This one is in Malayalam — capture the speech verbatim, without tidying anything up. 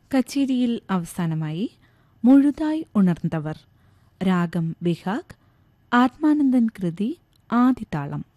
കച്ചേരിയിൽ അവസാനമായി മുഴുതായി ഉണർന്നവർ, രാഗം ബിഹാഗ്, ആത്മാനന്ദൻ കൃതി, ആദിതാളം.